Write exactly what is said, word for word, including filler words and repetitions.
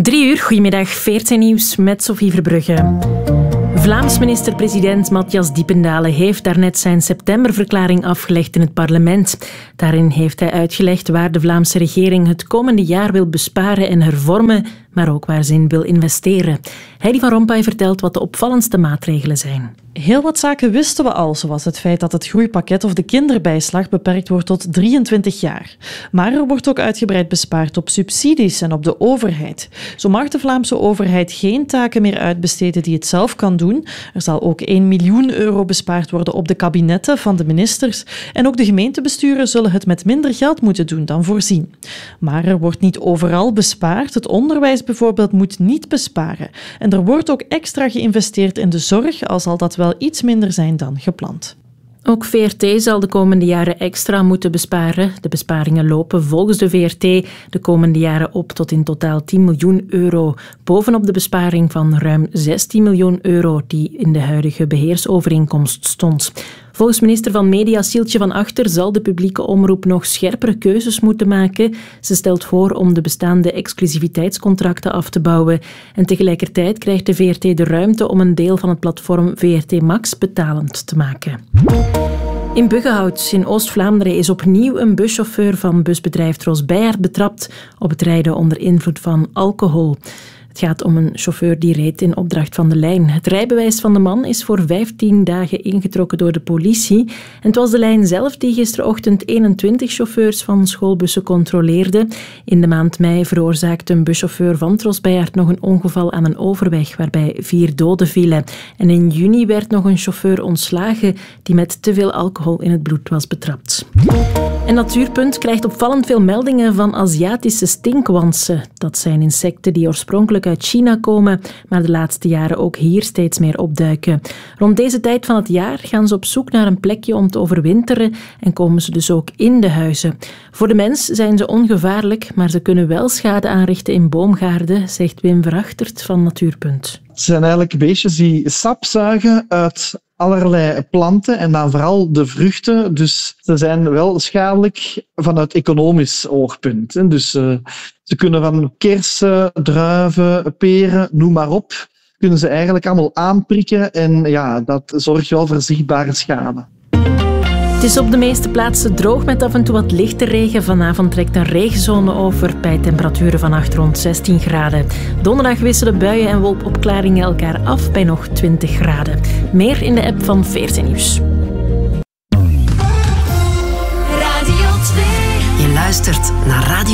Drie uur, goedemiddag, veertien nieuws met Sophie Verbrugge. Vlaams minister-president Matthias Diependalen heeft daarnet zijn septemberverklaring afgelegd in het parlement. Daarin heeft hij uitgelegd waar de Vlaamse regering het komende jaar wil besparen en hervormen, maar ook waar ze in wil investeren. Heidi van Rompuy vertelt wat de opvallendste maatregelen zijn. Heel wat zaken wisten we al, zoals het feit dat het groeipakket of de kinderbijslag beperkt wordt tot drieëntwintig jaar. Maar er wordt ook uitgebreid bespaard op subsidies en op de overheid. Zo mag de Vlaamse overheid geen taken meer uitbesteden die het zelf kan doen. Er zal ook één miljoen euro bespaard worden op de kabinetten van de ministers. En ook de gemeentebesturen zullen het met minder geld moeten doen dan voorzien. Maar er wordt niet overal bespaard. Het onderwijs bijvoorbeeld moet niet besparen. En er wordt ook extra geïnvesteerd in de zorg, al zal dat wel iets minder zijn dan gepland. Ook V R T zal de komende jaren extra moeten besparen. De besparingen lopen volgens de V R T de komende jaren op tot in totaal tien miljoen euro. Bovenop de besparing van ruim zestien miljoen euro die in de huidige beheersovereenkomst stond. Volgens minister van Media Sieltje van Achter zal de publieke omroep nog scherpere keuzes moeten maken. Ze stelt voor om de bestaande exclusiviteitscontracten af te bouwen. En tegelijkertijd krijgt de V R T de ruimte om een deel van het platform V R T Max betalend te maken. In Buggenhout in Oost-Vlaanderen is opnieuw een buschauffeur van busbedrijf Tros Beyaert betrapt op het rijden onder invloed van alcohol. Het gaat om een chauffeur die reed in opdracht van de lijn. Het rijbewijs van de man is voor vijftien dagen ingetrokken door de politie. En het was de lijn zelf die gisterochtend eenentwintig chauffeurs van schoolbussen controleerde. In de maand mei veroorzaakte een buschauffeur van Tros Beyaert nog een ongeval aan een overweg waarbij vier doden vielen. En in juni werd nog een chauffeur ontslagen die met te veel alcohol in het bloed was betrapt. En Natuurpunt krijgt opvallend veel meldingen van Aziatische stinkwansen. Dat zijn insecten die oorspronkelijk uit China komen, maar de laatste jaren ook hier steeds meer opduiken. Rond deze tijd van het jaar gaan ze op zoek naar een plekje om te overwinteren en komen ze dus ook in de huizen. Voor de mens zijn ze ongevaarlijk, maar ze kunnen wel schade aanrichten in boomgaarden, zegt Wim Verachtert van Natuurpunt. Het zijn eigenlijk beestjes die sap zuigen uit allerlei planten en dan vooral de vruchten. Dus ze zijn wel schadelijk vanuit economisch oogpunt. Dus uh, ze kunnen van kersen, druiven, peren, noem maar op, kunnen ze eigenlijk allemaal aanprikken en ja, dat zorgt wel voor zichtbare schade. Het is op de meeste plaatsen droog met af en toe wat lichte regen. Vanavond trekt een regenzone over bij temperaturen vannacht rond zestien graden. Donderdag wisselen buien en wolkopklaringen elkaar af bij nog twintig graden. Meer in de app van veertien nieuws. Radio twee. Je luistert naar Radio